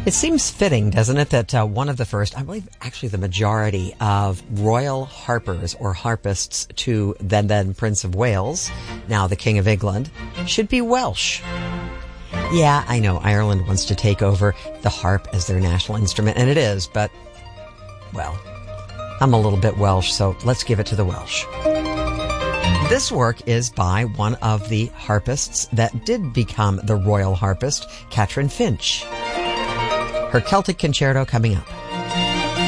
It seems fitting, doesn't it, that one of the first, I believe actually the majority of royal harpers or harpists to then Prince of Wales, now the King of England, should be Welsh. Yeah, I know Ireland wants to take over the harp as their national instrument, and it is, but, well, I'm a little bit Welsh, so let's give it to the Welsh. This work is by one of the harpists that did become the royal harpist, Catherine Finch. Her Celtic Concerto coming up.